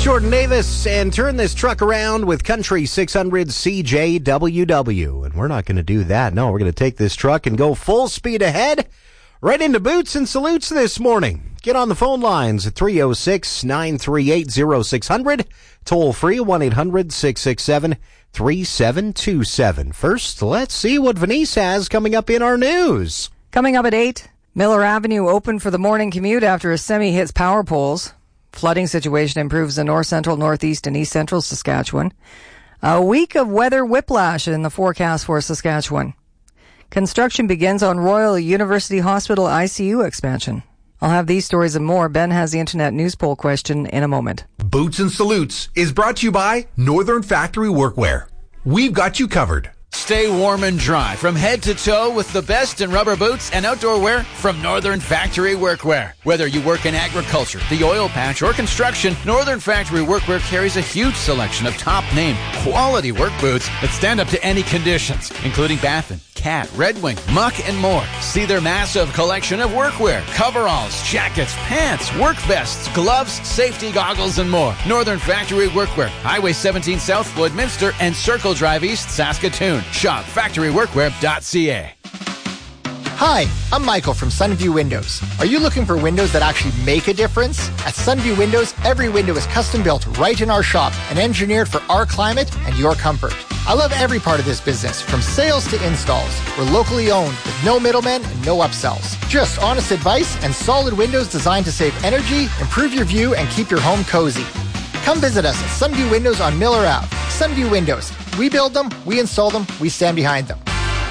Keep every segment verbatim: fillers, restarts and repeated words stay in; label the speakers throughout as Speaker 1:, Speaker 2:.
Speaker 1: Jordan Davis, and turn this truck around with Country six hundred C J W W. And we're not going to do that. No, we're going to take this truck and go full speed ahead right into Boots and Salutes this morning. Get on the phone lines at three oh six, nine three eight, oh six hundred. Toll free one eight hundred, six six seven, three seven two seven. First, let's see what Venice has coming up in our news.
Speaker 2: Coming up at eight, Miller Avenue open for the morning commute after a semi hits power poles. Flooding situation improves in north central, northeast, and east central Saskatchewan. A week of weather whiplash in the forecast for Saskatchewan. Construction begins on Royal University Hospital I C U expansion. I'll have these stories and more. Ben has the Internet News Poll question in a moment.
Speaker 3: Boots and Salutes is brought to you by Northern Factory Workwear. We've got you covered.
Speaker 4: Stay warm and dry from head to toe with the best in rubber boots and outdoor wear from Northern Factory Workwear. Whether you work in agriculture, the oil patch, or construction, Northern Factory Workwear carries a huge selection of top-name, quality work boots that stand up to any conditions, including Baffin, Cat, Red Wing, Muck, and more. See their massive collection of workwear, coveralls, jackets, pants, work vests, gloves, safety goggles, and more. Northern Factory Workwear, Highway seventeen South, Floydminster, and Circle Drive East, Saskatoon. Shop factory workwear dot c a.
Speaker 5: Hi, I'm Michael from Sunview Windows. Are you looking for windows that actually make a difference? At Sunview Windows, every window is custom built right in our shop and engineered for our climate and your comfort. I love every part of this business, from sales to installs. We're locally owned with no middlemen and no upsells. Just honest advice and solid windows designed to save energy, improve your view, and keep your home cozy. Come visit us at Sunview Windows on Miller Avenue. Sunview Windows. We build them, we install them, we stand behind them.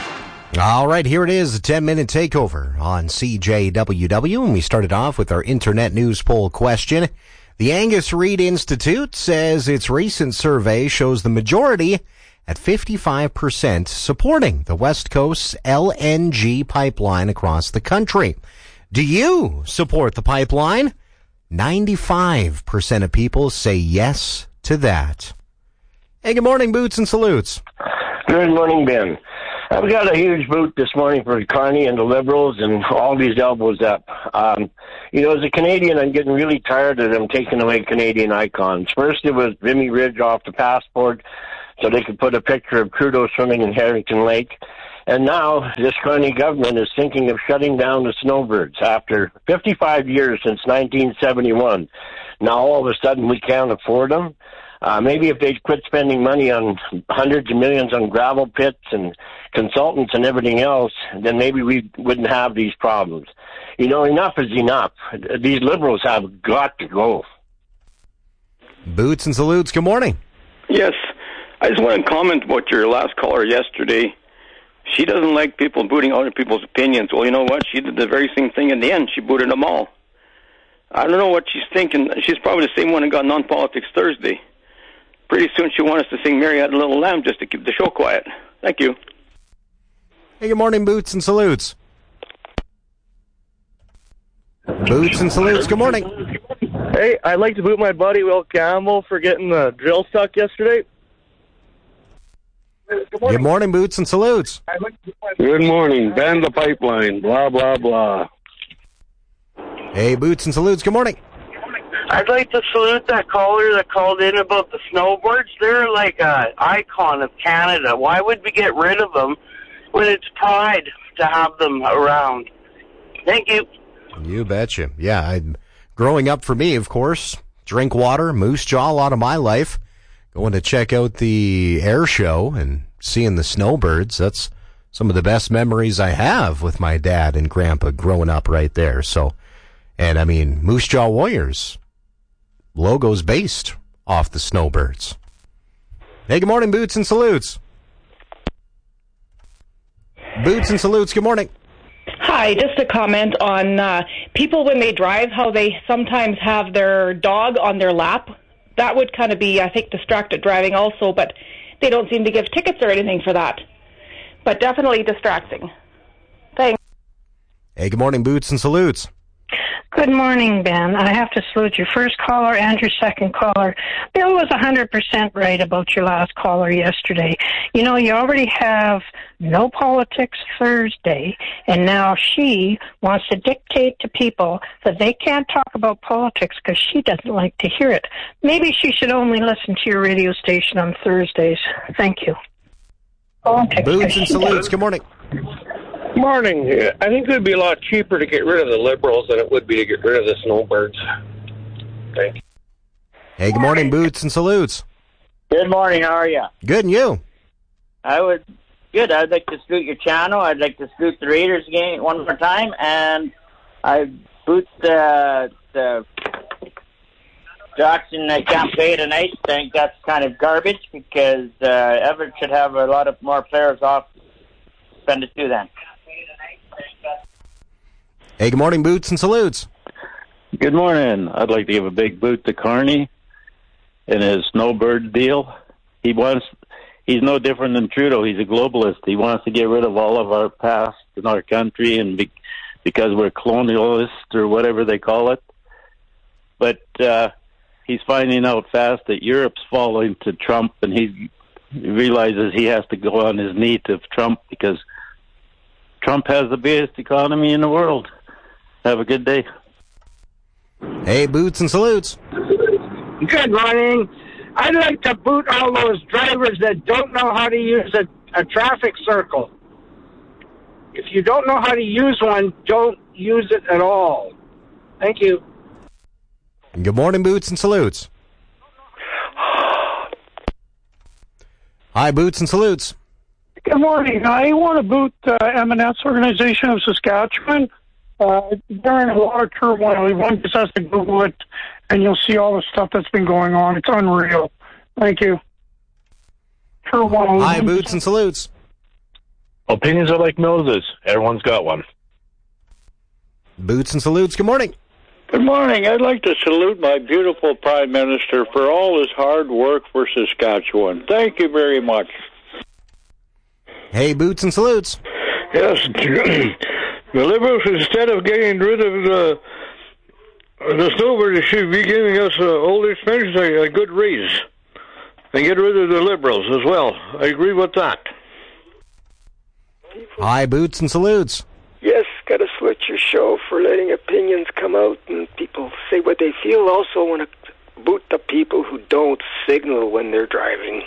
Speaker 1: All right, here it is, a ten-minute takeover on C J W W, and we started off with our Internet News Poll question. The Angus Reid Institute says its recent survey shows the majority at fifty-five percent supporting the West Coast's L N G pipeline across the country. Do you support the pipeline? ninety-five percent of people say yes to that. Hey, good morning, Boots and Salutes.
Speaker 6: Good morning, Ben. I've got a huge boot this morning for Carney and the Liberals and all these elbows up. Um, you know, as a Canadian, I'm getting really tired of them taking away Canadian icons. First, it was Vimy Ridge off the passport so they could put a picture of Trudeau swimming in Harrington Lake. And now this Carney government is thinking of shutting down the snowbirds after fifty-five years since nineteen seventy-one. Now all of a sudden we can't afford them. Uh, maybe if they'd quit spending money on hundreds of millions on gravel pits and consultants and everything else, then maybe we wouldn't have these problems. You know, enough is enough. These Liberals have got to go.
Speaker 1: Boots and Salutes, good morning.
Speaker 7: Yes. I just want to comment about your last caller yesterday. She doesn't like people booting other people's opinions. Well, you know what? She did the very same thing in the end. She booted them all. I don't know what she's thinking. She's probably the same one who got Non-Politics Thursday. Pretty soon she'll want us to sing Mary Had a Little Lamb just to keep the show quiet. Thank you.
Speaker 1: Hey, good morning, Boots and Salutes. Boots and Salutes, good morning.
Speaker 8: Hey, I'd like to boot my buddy Will Campbell for getting the drill stuck yesterday.
Speaker 1: Good morning, good morning Boots and Salutes.
Speaker 9: Good morning, ban the pipeline, blah, blah, blah.
Speaker 1: Hey, Boots and Salutes, good morning.
Speaker 10: I'd like to salute that caller that called in about the snowboards. They're like an icon of Canada. Why would we get rid of them when it's pride to have them around? Thank you.
Speaker 1: You betcha. Yeah, I, growing up for me, of course, drink water, Moose Jaw a lot of my life. Going to check out the air show and seeing the snowbirds. That's some of the best memories I have with my dad and grandpa growing up right there. So, and I mean, Moose Jaw Warriors logo's based off the snowbirds. Hey, good morning, Boots and Salutes. Boots and Salutes, good morning.
Speaker 11: Hi, just a comment on uh, people when they drive, how they sometimes have their dog on their lap. That would kind of be, I think, distracted driving also, but they don't seem to give tickets or anything for that. But definitely distracting. Thanks.
Speaker 1: Hey, good morning, Boots and Salutes.
Speaker 12: Good morning, Ben. I have to salute your first caller and your second caller. Bill was one hundred percent right about your last caller yesterday. You know, you already have no politics Thursday, and now she wants to dictate to people that they can't talk about politics because she doesn't like to hear it. Maybe she should only listen to your radio station on Thursdays. Thank you. Politics,
Speaker 1: Boots and salutes. Good morning.
Speaker 9: Morning. I think it would be a lot cheaper to get rid of the Liberals than it would be to get rid of the snowbirds. Thank you.
Speaker 1: Hey, good morning, Boots and salutes.
Speaker 13: Good morning. How are you?
Speaker 1: Good, and you?
Speaker 13: I would. Good. I'd like to salute your channel. I'd like to salute the Raiders again one more time, and I boot the the Jackson uh, can't play tonight. I think that's kind of garbage because uh, Everett should have a lot of more players off. Spend it too then.
Speaker 1: Hey, good morning, Boots and salutes.
Speaker 14: Good morning. I'd like to give a big boot to Carney in his snowbird deal. He wants. He's no different than Trudeau. He's a globalist. He wants to get rid of all of our past in our country, and be, because we're colonialists or whatever they call it. But uh, he's finding out fast that Europe's following to Trump, and he realizes he has to go on his knee to Trump because Trump has the biggest economy in the world. Have a good day.
Speaker 1: Hey, Boots and salutes.
Speaker 15: Good morning. I'd like to boot all those drivers that don't know how to use a, a traffic circle. If you don't know how to use one, don't use it at all. Thank you.
Speaker 1: Good morning, Boots and salutes. Hi, Boots and salutes.
Speaker 16: Good morning. I want to boot the uh, M and S Organization of Saskatchewan. Uh, they're in a lot of turmoil. One just has to Google it, and you'll see all the stuff that's been going on. It's unreal. Thank you. Turmoil.
Speaker 1: Hi, Boots and salutes.
Speaker 17: Opinions are like noses. Everyone's got one.
Speaker 1: Boots and salutes. Good morning.
Speaker 18: Good morning. I'd like to salute my beautiful Prime Minister for all his hard work for Saskatchewan. Thank you very much.
Speaker 1: Hey, Boots and salutes.
Speaker 9: Yes, the Liberals, instead of getting rid of the, the snowbirds, should be giving us uh, old age pensions a, a good raise. And get rid of the Liberals as well. I agree with that.
Speaker 1: Hi, Boots and salutes.
Speaker 19: Yes, got to switch your show for letting opinions come out and people say what they feel. Also want to boot the people who don't signal when they're driving.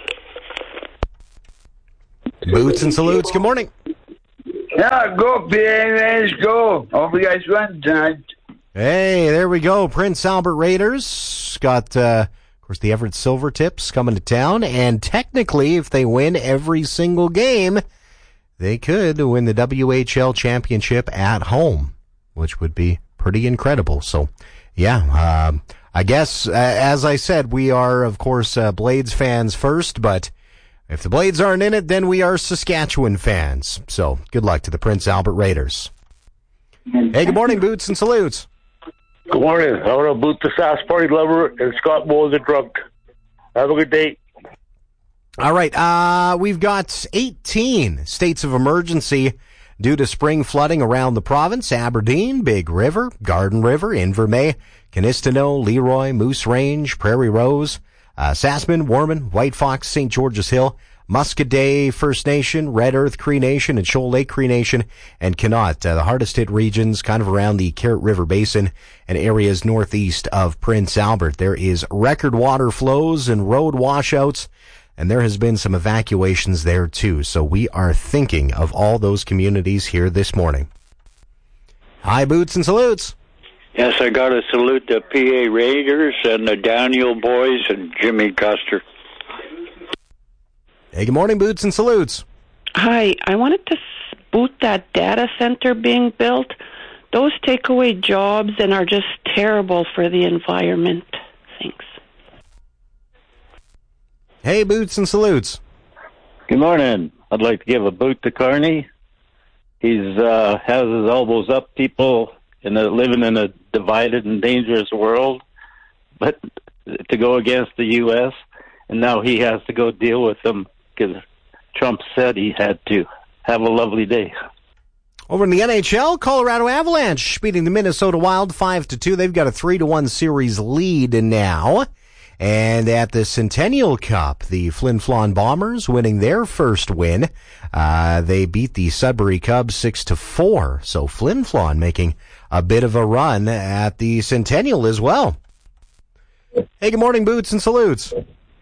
Speaker 1: Boots and salutes. Good morning.
Speaker 20: Yeah, go, P A, let's go. Hope you guys win tonight.
Speaker 1: Hey, there we go. Prince Albert Raiders got, uh, of course, the Everett Silver Tips coming to town. And technically, if they win every single game, they could win the W H L championship at home, which would be pretty incredible. So, yeah, um, I guess, uh, as I said, we are, of course, uh, Blades fans first, but if the Blades aren't in it, then we are Saskatchewan fans. So, good luck to the Prince Albert Raiders. Hey, good morning, Boots and salutes.
Speaker 9: Good morning. I want to boot the Sass Party lover and Scott Moe the drunk. Have a good day.
Speaker 1: All right, uh, we've got eighteen states of emergency due to spring flooding around the province. Aberdeen, Big River, Garden River, Invermay, Canistino, Leroy, Moose Range, Prairie Rose, uh, Sassman, Warman, White Fox, Saint George's Hill, Muscadet First Nation, Red Earth Cree Nation, and Shoal Lake Cree Nation, and Connaught, uh, the hardest hit regions kind of around the Carrot River Basin and areas northeast of Prince Albert. There is record water flows and road washouts, and there has been some evacuations there too. So we are thinking of all those communities here this morning. Hi, Boots and salutes.
Speaker 18: Yes, I got to salute the P A Raiders and the Daniel boys and Jimmy Custer.
Speaker 1: Hey, good morning, Boots and salutes.
Speaker 21: Hi, I wanted to boot that data center being built. Those take away jobs and are just terrible for the environment. Thanks.
Speaker 1: Hey, Boots and salutes.
Speaker 14: Good morning. I'd like to give a boot to Carney. He's uh, has his elbows up people in a, living in a divided and dangerous world, but to go against the U S, and now he has to go deal with them because Trump said he had to. Have a lovely day.
Speaker 1: Over in the N H L, Colorado Avalanche beating the Minnesota Wild five to two. They've got a three to one series lead now. And at the Centennial Cup, the Flin Flon Bombers winning their first win. Uh, they beat the Sudbury Cubs six to four. So Flin Flon making a bit of a run at the Centennial as well. Hey, good morning, Boots and Salutes.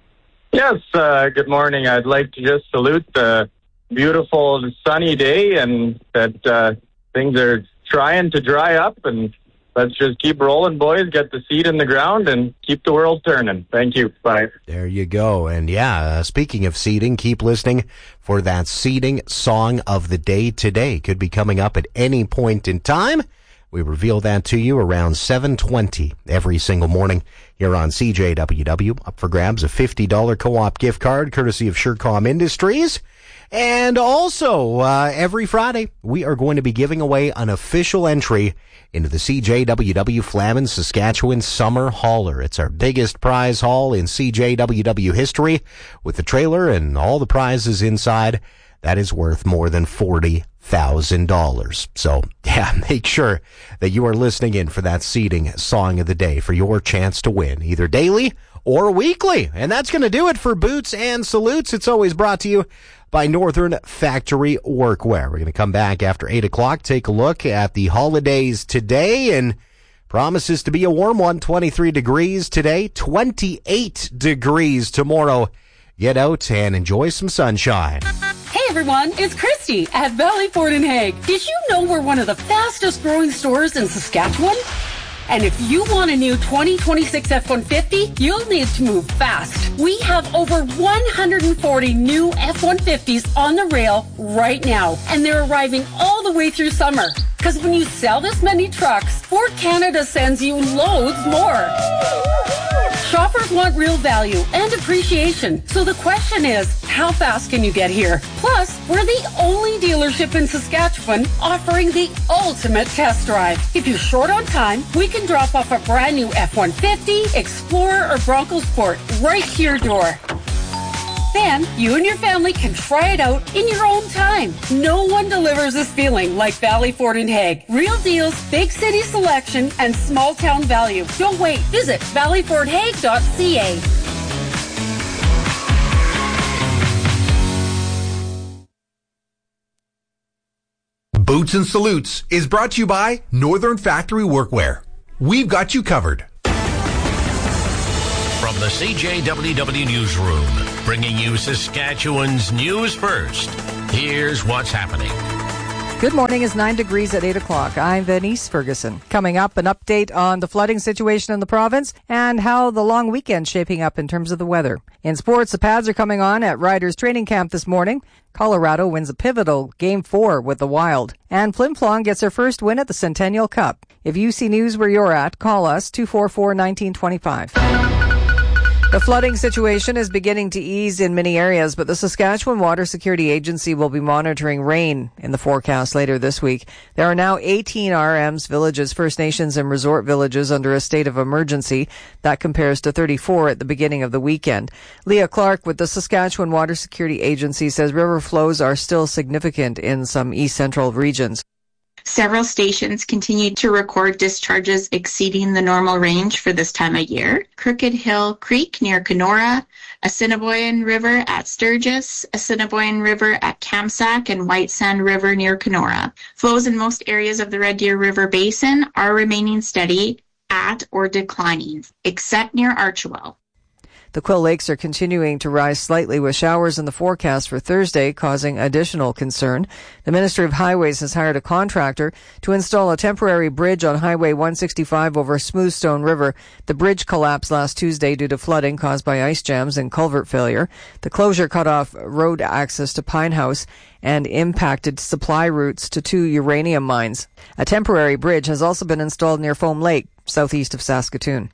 Speaker 2: Yes, uh, good morning. I'd like to just salute the beautiful sunny day and that uh, things are trying to dry up, and let's just keep rolling, boys, get the seed in the ground and keep the world turning. Thank you. Bye.
Speaker 1: There you go. And yeah, uh, speaking of seeding, keep listening for that seeding song of the day today. Could be coming up at any point in time. We reveal that to you around seven twenty every single morning here on C J W W. Up for grabs a fifty dollars co-op gift card courtesy of Surecom Industries. And also, uh, every Friday, we are going to be giving away an official entry into the C J W W Flamin Saskatchewan Summer Hauler. It's our biggest prize haul in C J W W history, with the trailer and all the prizes inside. That is worth more than forty thousand dollars. So, yeah, make sure that you are listening in for that seeding song of the day for your chance to win, either daily or weekly. And that's going to do it for Boots and Salutes. It's always brought to you by Northern Factory Workwear. We're going to come back after eight o'clock, take a look at the holidays today, and promises to be a warm one. twenty-three degrees today, twenty-eight degrees tomorrow. Get out and enjoy some sunshine.
Speaker 22: Hey everyone, it's Christy at Valley Ford in Hague. Did you know we're one of the fastest growing stores in Saskatchewan? And if you want a new twenty twenty-six F one fifty, you'll need to move fast. We have over one hundred forty new F one fifties on the rail right now, and they're arriving all the way through summer. Because when you sell this many trucks, Ford Canada sends you loads more. Shoppers want real value and appreciation. So the question is, how fast can you get here? Plus, we're the only dealership in Saskatchewan offering the ultimate test drive. If you're short on time, we can drop off a brand new F one fifty, Explorer, or Bronco Sport right to your door. Then, you and your family can try it out in your own time. No one delivers this feeling like Valley Ford in Hague. Real deals, big city selection, and small town value. Don't wait. Visit valley ford hague dot c a.
Speaker 3: Boots and Salutes is brought to you by Northern Factory Workwear. We've got you covered.
Speaker 23: From the C J W W Newsroom, bringing you Saskatchewan's news first. Here's what's happening.
Speaker 24: Good morning. It's nine degrees at eight o'clock. I'm Denise Ferguson. Coming up, an update on the flooding situation in the province and how the long weekend's shaping up in terms of the weather. In sports, the pads are coming on at Riders Training Camp this morning. Colorado wins a pivotal Game four with the Wild. And Flin Flon gets their first win at the Centennial Cup. If you see news where you're at, call us two four four, one nine two five. The flooding situation is beginning to ease in many areas, but the Saskatchewan Water Security Agency will be monitoring rain in the forecast later this week. There are now eighteen R Ms, villages, First Nations, and resort villages under a state of emergency. That compares to thirty-four at the beginning of the weekend. Leah Clark with the Saskatchewan Water Security Agency says river flows are still significant in some east central regions.
Speaker 25: Several stations continue to record discharges exceeding the normal range for this time of year. Crooked Hill Creek near Kenora, Assiniboine River at Sturgis, Assiniboine River at Kamsack, and White Sand River near Kenora. Flows in most areas of the Red Deer River Basin are remaining steady at or declining, except near Archewell.
Speaker 24: The Quill Lakes are continuing to rise slightly with showers in the forecast for Thursday, causing additional concern. The Ministry of Highways has hired a contractor to install a temporary bridge on Highway one sixty-five over Smoothstone River. The bridge collapsed last Tuesday due to flooding caused by ice jams and culvert failure. The closure cut off road access to Pine House and impacted supply routes to two uranium mines. A temporary bridge has also been installed near Foam Lake, southeast of Saskatoon.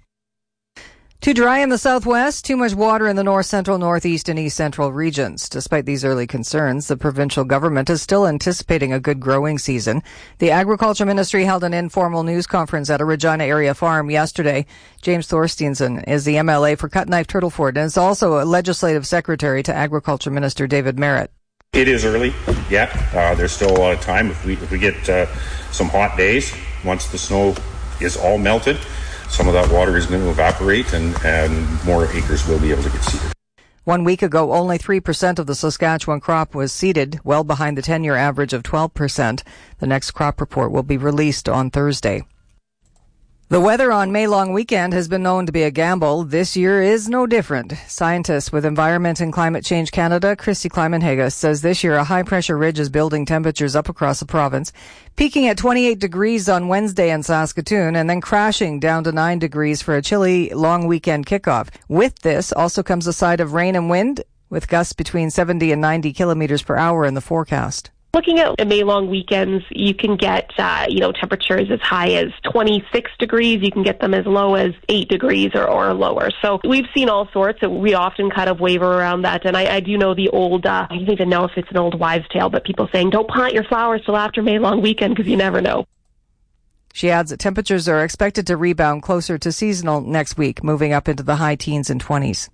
Speaker 24: Too dry in the southwest, too much water in the north central, northeast, and east central regions. Despite these early concerns, the provincial government is still anticipating a good growing season. The Agriculture Ministry held an informal news conference at a Regina area farm yesterday. James Thorsteinson is the M L A for Cut Knife Turtleford and is also a legislative secretary to Agriculture Minister David Merritt.
Speaker 4: It is early, yeah. Uh, there's still a lot of time. If we if we get uh, some hot days, once the snow is all melted, some of that water is going to evaporate, and, and more acres will be able to get seeded.
Speaker 24: One week ago, only three percent of the Saskatchewan crop was seeded, well behind the ten-year average of twelve percent. The next crop report will be released on Thursday. The weather on May long weekend has been known to be a gamble. This year is no different. Scientist with Environment and Climate Change Canada, Christy Kleiman-Haga, says this year a high-pressure ridge is building temperatures up across the province, peaking at twenty-eight degrees on Wednesday in Saskatoon and then crashing down to nine degrees for a chilly long weekend kickoff. With this also comes a side of rain and wind, with gusts between seventy and ninety kilometers per hour in the forecast.
Speaker 5: Looking at May long weekends, you can get, uh, you know, temperatures as high as twenty-six degrees. You can get them as low as eight degrees or, or lower. So we've seen all sorts. We often kind of waver around that. And I, I do know the old, uh, I don't even know if it's an old wives' tale, but people saying, don't plant your flowers till after May long weekend because you never know.
Speaker 24: She adds that temperatures are expected to rebound closer to seasonal next week, moving up into the high teens and twenties.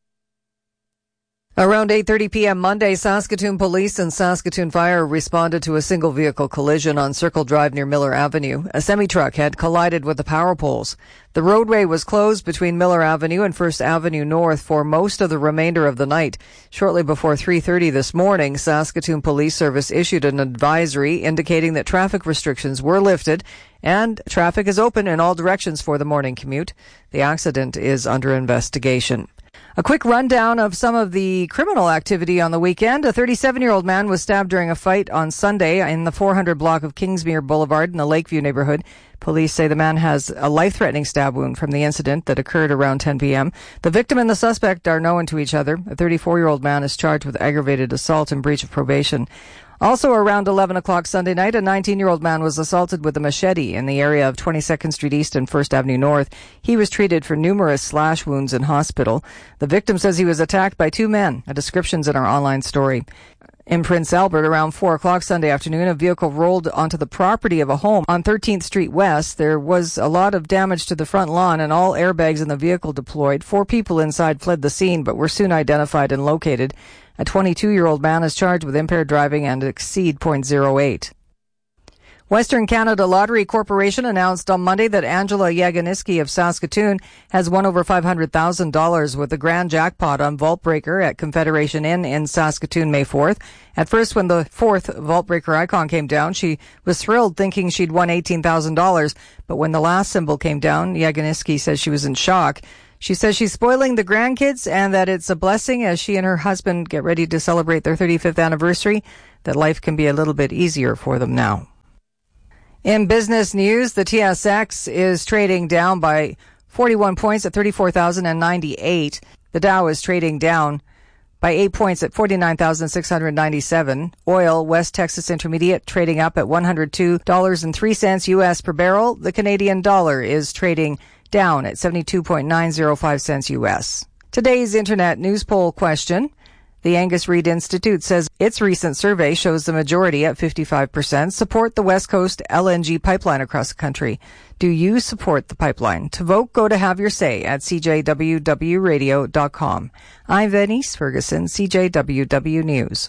Speaker 24: Around eight thirty p.m. Monday, Saskatoon Police and Saskatoon Fire responded to a single-vehicle collision on Circle Drive near Miller Avenue. A semi-truck had collided with the power poles. The roadway was closed between Miller Avenue and First Avenue North for most of the remainder of the night. Shortly before three thirty this morning, Saskatoon Police Service issued an advisory indicating that traffic restrictions were lifted and traffic is open in all directions for the morning commute. The accident is under investigation. A quick rundown of some of the criminal activity on the weekend. A thirty-seven-year-old man was stabbed during a fight on Sunday in the four hundred block of Kingsmere Boulevard in the Lakeview neighborhood. Police say the man has a life-threatening stab wound from the incident that occurred around ten p.m. The victim and the suspect are known to each other. A thirty-four-year-old man is charged with aggravated assault and breach of probation. Also around eleven o'clock Sunday night, a nineteen-year-old man was assaulted with a machete in the area of twenty-second Street East and First Avenue North. He was treated for numerous slash wounds in hospital. The victim says he was attacked by two men. A description's in our online story. In Prince Albert, around four o'clock Sunday afternoon, a vehicle rolled onto the property of a home on thirteenth Street West. There was a lot of damage to the front lawn and all airbags in the vehicle deployed. Four people inside fled the scene but were soon identified and located. A twenty-two-year-old man is charged with impaired driving and exceed point zero eight. Western Canada Lottery Corporation announced on Monday that Angela Yaganiski of Saskatoon has won over five hundred thousand dollars with the grand jackpot on Vault Breaker at Confederation Inn in Saskatoon May fourth. At first, when the fourth Vault Breaker icon came down, she was thrilled thinking she'd won eighteen thousand dollars. But when the last symbol came down, Yaganiski says she was in shock. She says she's spoiling the grandkids and that it's a blessing as she and her husband get ready to celebrate their thirty-fifth anniversary, that life can be a little bit easier for them now. In business news, the T S X is trading down by forty-one points at thirty-four thousand ninety-eight. The Dow is trading down by eight points at forty-nine thousand six hundred ninety-seven. Oil, West Texas Intermediate, trading up at one hundred two dollars and three cents U S per barrel. The Canadian dollar is trading down at seventy-two point nine zero five cents U S. Today's Internet news poll question. The Angus Reid Institute says its recent survey shows the majority at fifty-five percent support the West Coast L N G pipeline across the country. Do you support the pipeline? To vote, go to Have Your Say at c j w w radio dot com. I'm Denise Ferguson, C J W W News.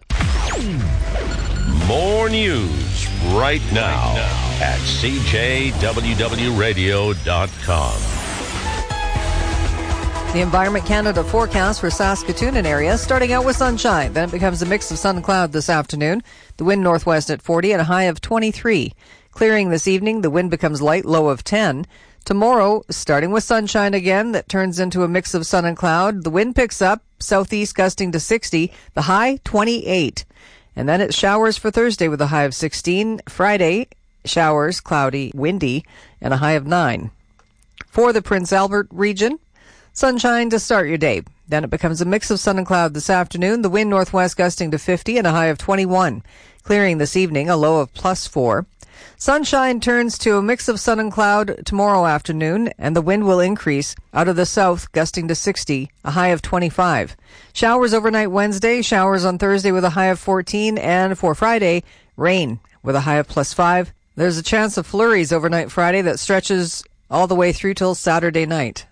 Speaker 23: More news right now, right now. at c j w w radio dot com.
Speaker 24: The Environment Canada forecast for Saskatoon and area, starting out with sunshine. Then it becomes a mix of sun and cloud this afternoon. The wind northwest at forty and a high of twenty-three. Clearing this evening, the wind becomes light, low of ten. Tomorrow, starting with sunshine again, that turns into a mix of sun and cloud. The wind picks up, southeast gusting to sixty, the high twenty-eight. And then it's showers for Thursday with a high of sixteen. Friday, showers, cloudy, windy, and a high of nine. For the Prince Albert region, sunshine to start your day. Then it becomes a mix of sun and cloud this afternoon. The wind northwest gusting to fifty and a high of twenty-one. Clearing this evening, a low of plus four. Sunshine turns to a mix of sun and cloud tomorrow afternoon, and the wind will increase out of the south, gusting to sixty, a high of twenty-five. Showers overnight Wednesday, showers on Thursday with a high of fourteen, and for Friday, rain with a high of plus five. There's a chance of flurries overnight Friday that stretches all the way through till Saturday night.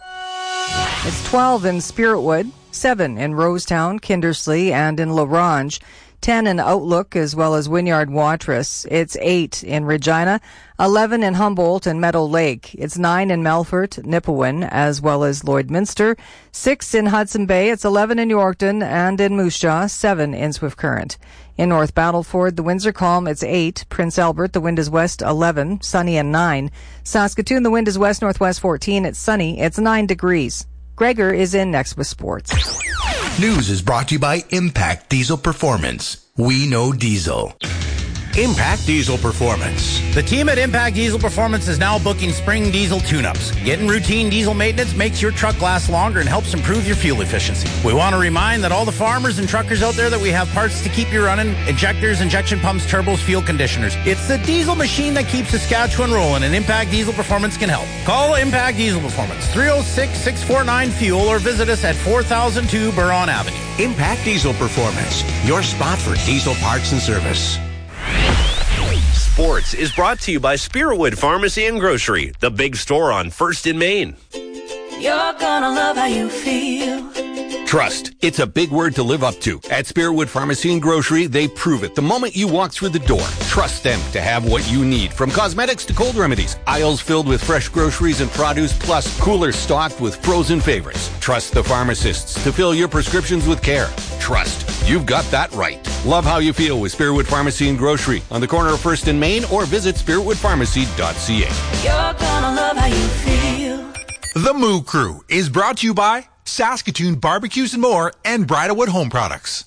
Speaker 24: It's twelve in Spiritwood, seven in Rosetown, Kindersley, and in La Ronge, ten in Outlook as well as Wynyard Watrous. It's eight in Regina, eleven in Humboldt and Meadow Lake. It's nine in Melfort, Nipawin, as well as Lloydminster, six in Hudson Bay. It's eleven in Yorkton and in Moose Jaw, seven in Swift Current. In North Battleford, the winds are calm. It's eight. Prince Albert, the wind is west eleven, sunny and nine. Saskatoon, the wind is west-northwest fourteen. It's sunny. It's nine degrees. Gregor is in next with sports.
Speaker 6: News is brought to you by Impact Diesel Performance. We know diesel.
Speaker 7: Impact Diesel Performance. The team at Impact Diesel Performance is now booking spring diesel tune-ups. Getting routine diesel maintenance makes your truck last longer and helps improve your fuel efficiency. We want to remind that all the farmers and truckers out there that we have parts to keep you running: injectors, injection pumps, turbos, fuel conditioners. It's the diesel machine that keeps Saskatchewan rolling, and Impact Diesel Performance can help. Call Impact Diesel Performance, three oh six, six four nine, fuel, or visit us at four thousand two Buron Avenue.
Speaker 6: Impact Diesel Performance, your spot for diesel parts and service.
Speaker 8: Sports is brought to you by Spiritwood Pharmacy and Grocery, the big store on First in Main.
Speaker 10: You're gonna love how you feel.
Speaker 11: Trust. It's a big word to live up to. At Spiritwood Pharmacy and Grocery, they prove it the moment you walk through the door. Trust them to have what you need, from cosmetics to cold remedies. Aisles filled with fresh groceries and produce, plus coolers stocked with frozen favorites. Trust the pharmacists to fill your prescriptions with care. Trust. You've got that right. Love how you feel with Spiritwood Pharmacy and Grocery on the corner of First and Main, or visit spiritwood pharmacy dot c a.
Speaker 10: You're gonna love how you feel.
Speaker 3: The Moo Crew is brought to you by Saskatoon Barbecues and More and Bridalwood Home Products.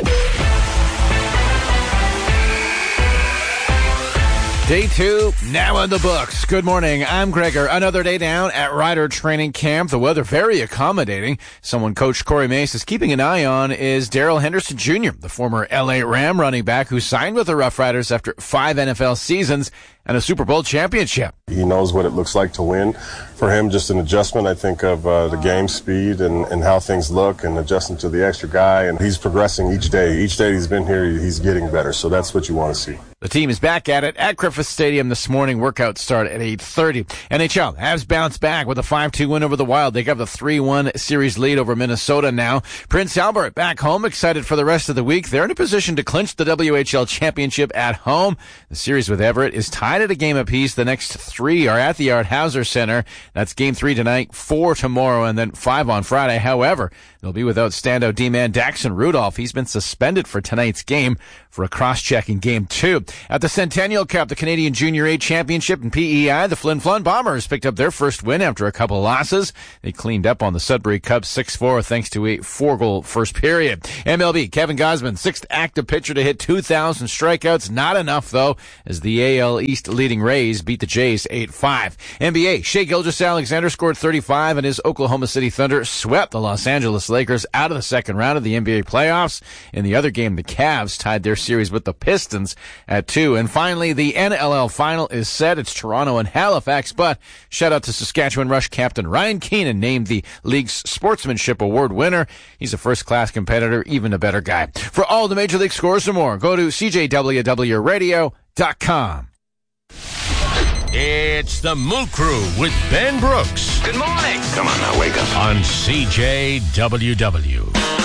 Speaker 26: Day two, now in the books. Good morning, I'm Gregor. Another day down at Rider Training Camp. The weather very accommodating. Someone Coach Corey Mace is keeping an eye on is Darrell Henderson Junior, the former L A Ram running back who signed with the Rough Riders after five N F L seasons and a Super Bowl championship.
Speaker 27: He knows what it looks like to win. For him, just an adjustment, I think, of uh, the game speed and, and how things look, and adjusting to the extra guy. And he's progressing each day. Each day he's been here, he's getting better. So that's what you want to see.
Speaker 26: The team is back at it at Griffith Stadium this morning. Workouts start at eight thirty. N H L, Avs bounce back with a five two win over the Wild. They got the three one series lead over Minnesota now. Prince Albert back home, excited for the rest of the week. They're in a position to clinch the W H L championship at home. The series with Everett is tied at a game apiece. The next three are at the Art Hauser Center. That's game three tonight, four tomorrow, and then five on Friday. However, they'll be without standout D-man Daxon Rudolph. He's been suspended for tonight's game for a cross-check in game two. At the Centennial Cup, the Canadian Junior A Championship in P E I, the Flin Flon Bombers picked up their first win after a couple of losses. They cleaned up on the Sudbury Cup six four thanks to a four-goal first period. M L B, Kevin Gausman, sixth active pitcher to hit two thousand strikeouts. Not enough, though, as the A L East leading Rays beat the Jays eight five. N B A, Shai Gilgeous-Alexander scored thirty-five, and his Oklahoma City Thunder swept the Los Angeles Lakers out of the second round of the N B A playoffs. In the other game, the Cavs tied their series with the Pistons at two. And finally, the N L L final is set. It's Toronto and Halifax, but shout out to Saskatchewan Rush captain Ryan Keenan, named the league's Sportsmanship Award winner. He's a first-class competitor, even a better guy. For all the Major League scores and more, go to C J W W radio dot com.
Speaker 23: It's the Moo Crew with Ben Brooks.
Speaker 8: Good morning. Come on now, wake up.
Speaker 23: On C J W W.